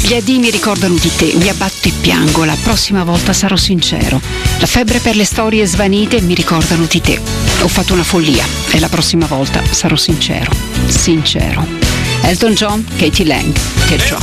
Gli addii mi ricordano di te, mi abbatto e piango, la prossima volta sarò sincero. La febbre per le storie svanite mi ricordano di te. Ho fatto una follia e la prossima volta sarò sincero. Sincero. Elton John, Katie Lang, Teardrop.